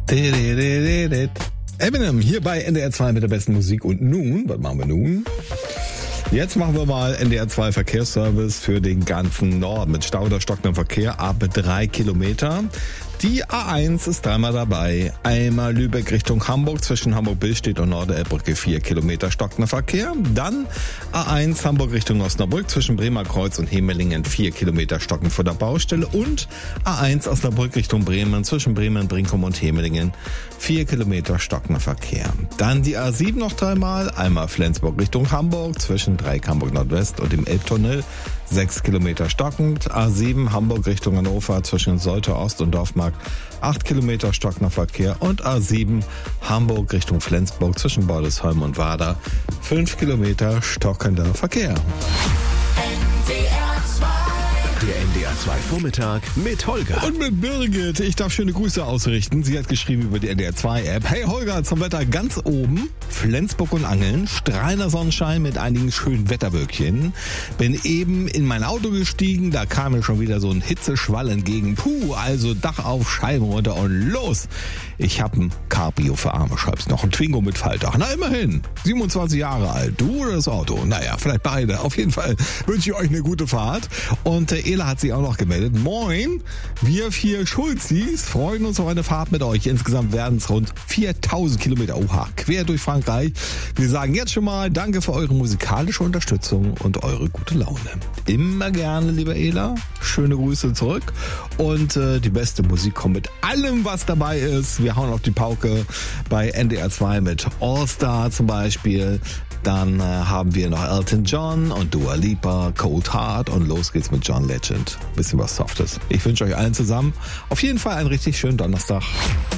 Eminem hier bei NDR 2 mit der besten Musik. Und nun, was machen wir nun? Jetzt machen wir mal NDR 2 Verkehrsservice für den ganzen Norden mit Stau oder stockendem Verkehr ab 3 Kilometer. Die A1 ist dreimal dabei. Einmal Lübeck Richtung Hamburg, zwischen Hamburg-Billstedt und Norderelbbrücke 4 Kilometer stockender Verkehr. Dann A1 Hamburg Richtung Osnabrück, zwischen Bremer Kreuz und Hemelingen 4 Kilometer stockend vor der Baustelle. Und A1 Osnabrück Richtung Bremen, zwischen Bremen, Brinkum und Hemelingen 4 Kilometer stockender Verkehr. Dann die A7 noch dreimal. Einmal Flensburg Richtung Hamburg, zwischen Dreieck Hamburg Nordwest und dem Elbtunnel 6 Kilometer stockend. A7 Hamburg Richtung Hannover, zwischen Soltau Ost und Dorfmark 8 Kilometer stockender Verkehr. Und A7 Hamburg Richtung Flensburg, zwischen Bordesholm und Wader 5 Kilometer stockender Verkehr. Der NDR 2 Vormittag mit Holger. Und mit Birgit. Ich darf schöne Grüße ausrichten. Sie hat geschrieben über die NDR 2 App. Hey Holger, zum Wetter ganz oben. Flensburg und Angeln. Strahlender Sonnenschein mit einigen schönen Wetterwölkchen. Bin eben in mein Auto gestiegen. Da kam mir schon wieder so ein Hitzeschwall entgegen. Puh, also Dach auf, Scheiben runter und los. Ich hab ein Cabrio für Arme, schreibst noch. Ein Twingo mit Faltdach. Na immerhin. 27 Jahre alt. Du oder das Auto? Naja, vielleicht beide. Auf jeden Fall wünsche ich euch eine gute Fahrt. Und Ela hat sich auch noch gemeldet. Moin, wir 4 Schulzis freuen uns auf eine Fahrt mit euch. Insgesamt werden es rund 4000 Kilometer. Oha, quer durch Frankreich. Wir sagen jetzt schon mal danke für eure musikalische Unterstützung und eure gute Laune. Immer gerne, lieber Ela. Schöne Grüße zurück. Und die beste Musik kommt mit allem, was dabei ist. Wir hauen auf die Pauke bei NDR 2 mit All Star zum Beispiel. Dann haben wir noch Elton John und Dua Lipa, Cold Heart und los geht's mit John Legend. Bisschen was Softes. Ich wünsche euch allen zusammen auf jeden Fall einen richtig schönen Donnerstag.